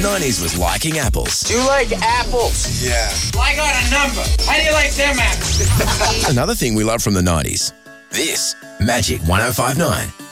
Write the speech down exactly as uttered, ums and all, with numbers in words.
nineties was liking apples. Do you like apples? Yeah. Well, I got a number. How do you like them apples? Another thing we love from the nineties. This, Magic one oh five point nine.